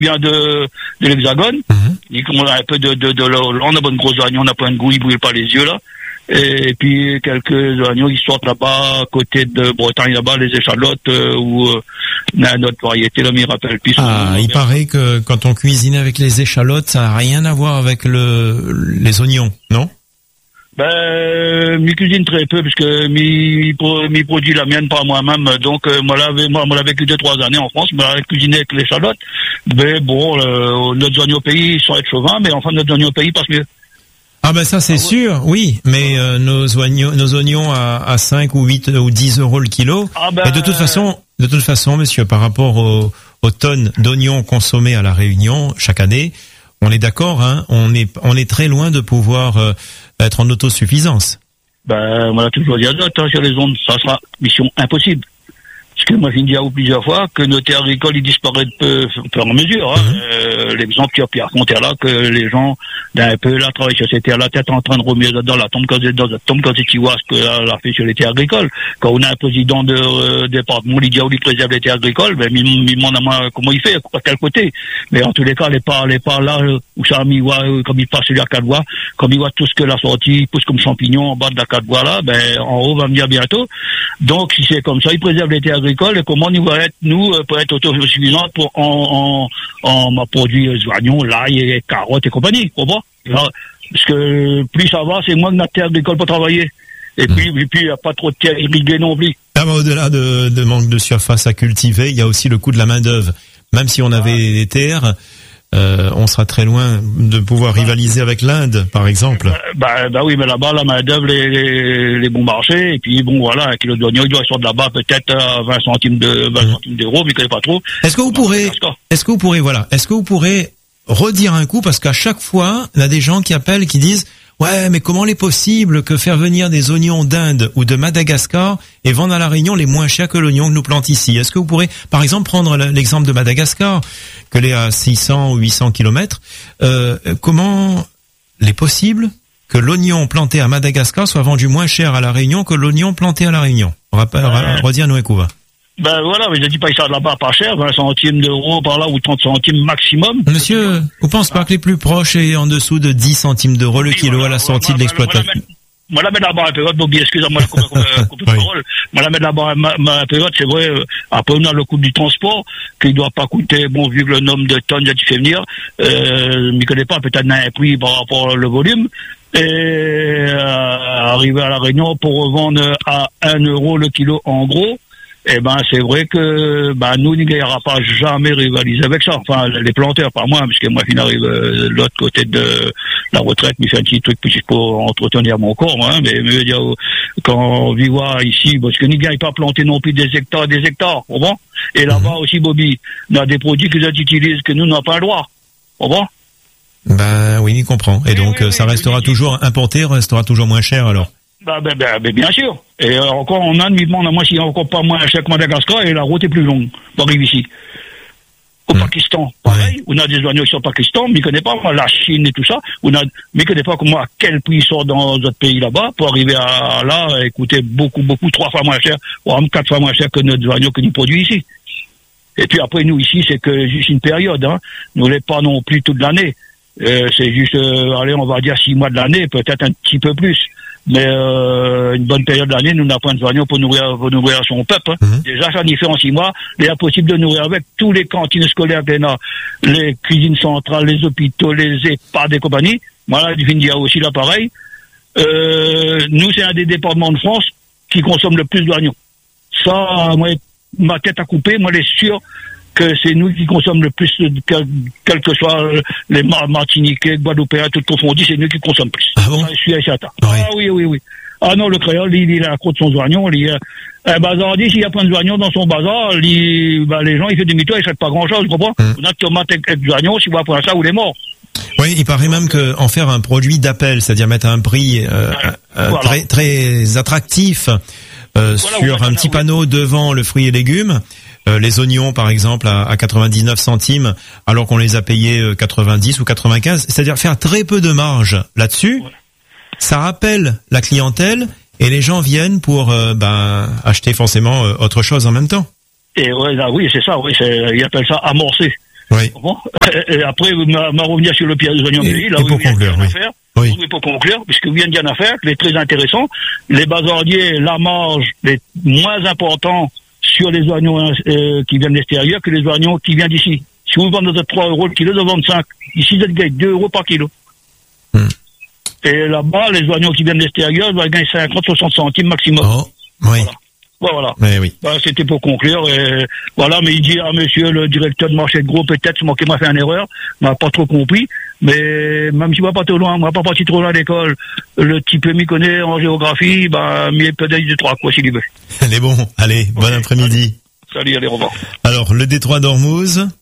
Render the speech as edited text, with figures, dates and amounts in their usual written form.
vient de l'Hexagone. Et qu'on a un peu on a bonne grosse oignon, on a plein de goût, ils brûlent pas les yeux, là. Et puis, quelques oignons qui sortent là-bas, à côté de Bretagne, là-bas, les échalotes, ou, une autre variété, là, mais il rappelle plus. Il paraît que quand on cuisine avec les échalotes, ça n'a rien à voir avec les oignons, non? Mi cuisine très peu, puisque mi produit la mienne par moi-même, donc, moi l'avais vécu 2-3 années en France, mais cuisiné avec l'échalote. Mais bon, notre oignon au pays, sans être chauvin, mais enfin, notre oignon au pays passe mieux. Ah ben ça c'est sûr, oui, mais nos oignons à 5 ou 8 ou 10 euros le kilo. Et de toute façon, monsieur, par rapport aux tonnes d'oignons consommés à La Réunion chaque année, on est d'accord, hein, on est très loin de pouvoir être en autosuffisance. On a toujours dit à d'autres, sur les ondes, ça sera mission impossible. Parce que moi, j'ai dit à vous plusieurs fois que nos terres agricoles, ils disparaissent peu en mesure. L'exemple qui a pu raconter là, que les gens, d'un peu, là, travaillent sur ces terres-là, tête en train de remuer dans la tombe quand c'est Chihuahua, ce qu'elle a fait sur les terres agricoles. Quand on a un président de département, il dit où il préserve les terres agricoles, il demande à moi comment il fait, à quel côté. Mais en tous les cas, les pas là, où ça a mis, comme il passe sur la cadre-voie, comme il voit tout ce que la sortie pousse comme champignon en bas de la cadre-voie là, en haut va venir bientôt. Donc, si c'est comme ça, il préserve les terres agricoles, et comment nous va être, pour être autosuffisants pour en produire oignons, l'ail, et carottes et compagnie, comprends? Parce que plus ça va, c'est moins que notre terre agricole pour travailler. Et puis, il n'y a pas trop de terre irriguée non plus. Au-delà de manque de surface à cultiver, il y a aussi le coût de la main-d'œuvre. Même si on avait des terres, on sera très loin de pouvoir rivaliser avec l'Inde, par exemple. Oui, mais là-bas, la main-d'œuvre, les bons marchés, et puis bon, voilà, un kilo d'oignon, il doit sortir de là-bas peut-être à 20 centimes d'euros, mais il connaît pas trop. Est-ce que vous pourrez redire un coup, parce qu'à chaque fois, il y a des gens qui appellent, qui disent, ouais, mais comment il est possible que faire venir des oignons d'Inde ou de Madagascar et vendre à La Réunion les moins chers que l'oignon que nous plante ici? Est-ce que vous pourrez, par exemple, prendre l'exemple de Madagascar, que l'est à 600 ou 800 kilomètres, comment il est possible que l'oignon planté à Madagascar soit vendu moins cher à La Réunion que l'oignon planté à La Réunion? Redire Noé-Couva. Voilà, mais je dis pas que ça là-bas pas cher, 20 centimes d'euros par là, ou 30 centimes maximum. Monsieur, vous pensez pas que les plus proches est en dessous de 10 centimes d'euros le kilo à la sortie de l'exploitation? Moi, la mettre là-bas un peu haute, Bobby, excusez-moi, coupe de parole. Moi, la mettre là-bas un peu haute, c'est vrai, après, on a le coût du transport, qui doit pas coûter, bon, vu que le nombre de tonnes que tu fais venir, m'y connais pas, peut-être un prix par rapport au volume, et, arriver à La Réunion pour revendre à 1 euro le kilo en gros, c'est vrai que, nous, n'y gagnera pas jamais rivaliser avec ça. Enfin, les planteurs, pas moi, puisque moi, j'arrive de l'autre côté de la retraite, mais c'est un petit truc pour entretenir mon corps, moi, mais je veux dire, quand on vit ici, parce que n'y gagne pas planter non plus des hectares, bon? Et là-bas aussi, Bobby, on a des produits qu'ils utilisent que nous n'avons pas le droit, bon? Oui, il comprend. Et donc, ça restera toujours importé, restera toujours moins cher, alors. Bien sûr. Et encore, on demande à moi s'il y a encore pas moins cher que Madagascar, et la route est plus longue pour arriver ici. Au Pakistan, pareil, on a des oignons qui sont au Pakistan, mais ne connaît pas, la Chine et tout ça, mais ne connaît pas à quel prix ils sortent dans d'autres pays là-bas, pour arriver à là, et coûter beaucoup, 3 fois moins cher, voire 4 fois moins cher que notre oignon que nous produisons ici. Et puis après, nous ici, c'est que juste une période, hein. Nous l'est pas non plus toute l'année. C'est juste, on va dire 6 mois de l'année, peut-être un petit peu plus. Mais une bonne période de l'année, nous n'avons pas de oignons pour nourrir son peuple. Déjà, ça n'y fait en 6 mois. Il est impossible de nourrir avec tous les cantines scolaires qu'il y a, les cuisines centrales, les hôpitaux, les EHPAD et compagnie. Voilà, du Findia aussi, là, pareil. Nous, c'est un des départements de France qui consomme le plus d'oignons. Ça, moi, ma tête à couper, moi, elle est sûre que c'est nous qui consommons le plus, quel que soit les Martiniquais, Guadeloupéens, tout confondu, c'est nous qui consommons plus. Ah bon? Je suis certain. Oui. Ah non, le créole, il est à la côte de son oignon, un bazar dit, s'il y a plein d'oignons dans son bazar, les gens, ils font demi-tour, ils ne font pas grand-chose, tu comprends? On a tomates avec des oignons, si vous apprenez ça, ou les morts. Oui, il paraît même que en faire un produit d'appel, c'est-à-dire mettre un prix, très, très attractif, sur un petit panneau devant le fruit et légumes. Les oignons, par exemple, à 99 centimes, alors qu'on les a payés 90 ou 95. C'est-à-dire faire très peu de marge là-dessus. Ça rappelle la clientèle et les gens viennent pour acheter forcément autre chose en même temps. Et oui, c'est ça. Oui, ils appellent ça amorcer. Oui. Bon. Et après, m'a revenir sur le pied des oignons pays, là où pour conclure, oui. Oui. Oui, pour conclure, puisque vous venez d'en affaire, qui est très intéressant. Les bazardiers, la marge est moins important sur les oignons qui viennent de l'extérieur que les oignons qui viennent d'ici. Si vous vendez de 3 euros le kilo, de 25. Ici, vous gagnez 2 euros par kilo. Et là-bas, les oignons qui viennent de l'extérieur doivent gagner 50, 60 centimes maximum. Oh, oui. Voilà. Oui. Bah, c'était pour conclure. Et voilà, mais il dit à monsieur le directeur de marché de gros, peut-être, c'est moi qui m'a fait une erreur, m'a pas trop compris. Mais même si moi pas trop loin, moi pas parti trop loin à l'école, le petit peu m'y connaît en géographie, bah, m'y est peut-être du 3, quoi, s'il y veut. Allez, bon, allez, bon après-midi. Salut, allez, au revoir. Alors, le détroit d'Ormuz,